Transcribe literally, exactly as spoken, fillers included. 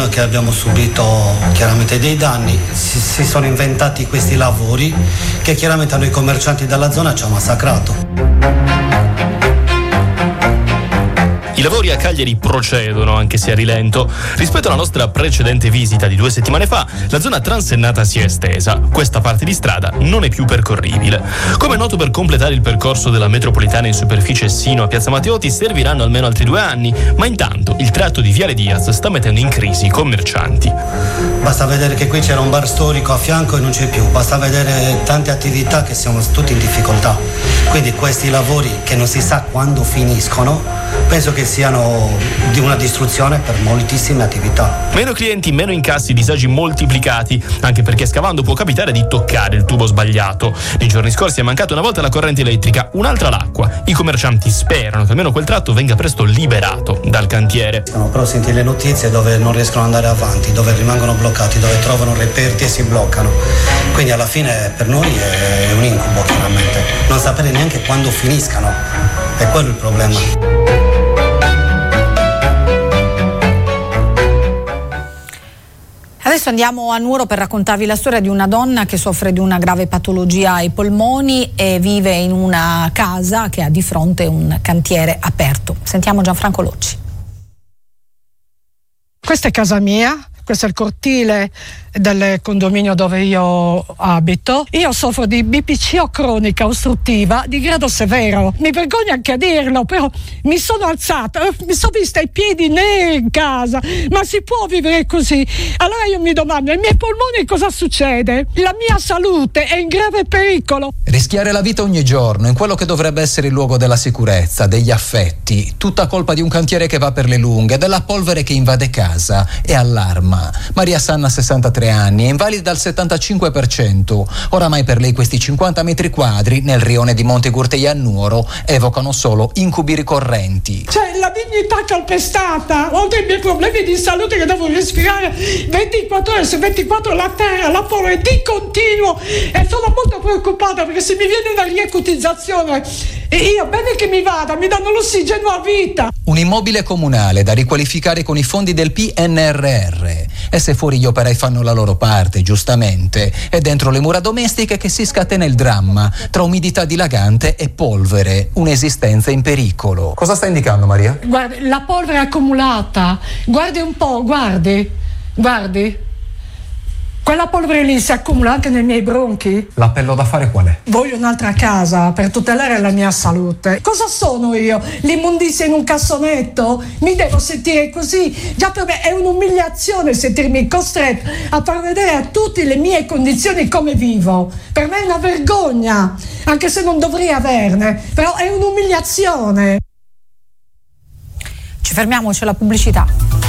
noi che abbiamo subito chiaramente dei danni, si, si sono inventati questi lavori che chiaramente a noi commercianti della zona ci ha massacrato. I lavori a Cagliari procedono, anche se a rilento. Rispetto alla nostra precedente visita di due settimane fa, la zona transennata si è estesa. Questa parte di strada non è più percorribile. Come è noto, per completare il percorso della metropolitana in superficie sino a Piazza Matteotti serviranno almeno altri due anni, ma intanto il tratto di Viale Diaz sta mettendo in crisi i commercianti. Basta vedere che qui c'era un bar storico a fianco e non c'è più, basta vedere tante attività che siamo tutti in difficoltà. Quindi questi lavori che non si sa quando finiscono, penso che siano di una distruzione per moltissime attività. Meno clienti, meno incassi, disagi moltiplicati, anche perché scavando può capitare di toccare il tubo sbagliato. Nei giorni scorsi è mancata una volta la corrente elettrica, un'altra l'acqua. I commercianti sperano che almeno quel tratto venga presto liberato dal cantiere. No, però senti le notizie dove non riescono ad andare avanti, dove rimangono bloccati, dove trovano reperti e si bloccano. Quindi alla fine per noi è un incubo, chiaramente. Non sapere neanche quando finiscano, è quello il problema. Adesso andiamo a Nuoro per raccontarvi la storia di una donna che soffre di una grave patologia ai polmoni e vive in una casa che ha di fronte un cantiere aperto. Sentiamo Gianfranco Locci. Questa è casa mia, questo è il cortile del condominio dove io abito. Io soffro di B P C O cronica ostruttiva di grado severo. Mi vergogno anche a dirlo, però mi sono alzata, mi sono vista i piedi neri in casa. Ma si può vivere così? Allora io mi domando, ai miei polmoni cosa succede? La mia salute è in grave pericolo. Rischiare la vita ogni giorno in quello che dovrebbe essere il luogo della sicurezza, degli affetti, tutta colpa di un cantiere che va per le lunghe, della polvere che invade casa e allarma. Maria Sanna, sessantatré anni, è invalida al settantacinque per cento. Oramai per lei questi cinquanta metri quadri nel rione di Monte Gurtei a Nuoro evocano solo incubi ricorrenti. Cioè, la dignità calpestata, oltre ai miei problemi di salute che devo respirare ventiquattro ore su ventiquattro, la terra, la polvere di continuo, e sono molto preoccupata perché se mi viene una riacutizzazione e io, bene che mi vada, mi danno l'ossigeno a vita. Un immobile comunale da riqualificare con i fondi del P N R R. E se fuori gli operai fanno la loro parte, giustamente, è dentro le mura domestiche che si scatena il dramma tra umidità dilagante e polvere, un'esistenza in pericolo. Cosa sta indicando, Maria? Guardi, la polvere accumulata. Guardi un po', guardi, guardi. Quella polvere lì si accumula anche nei miei bronchi. L'appello da fare qual è? Voglio un'altra casa per tutelare la mia salute. Cosa sono io? L'immondizia in un cassonetto? Mi devo sentire così? Già per me è un'umiliazione sentirmi costretta a far vedere a tutte le mie condizioni come vivo. Per me è una vergogna, anche se non dovrei averne, però è un'umiliazione. Ci fermiamo, c'è la pubblicità.